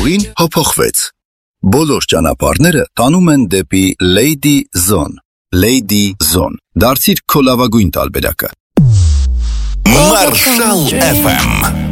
Գույն հոփոխվեց։ Բոլոր ճանապարհները տանում են դեպի Lady Zone։ Lady Zone։ Դարձիր քո լավագույն տարբերակը։ Marshall FM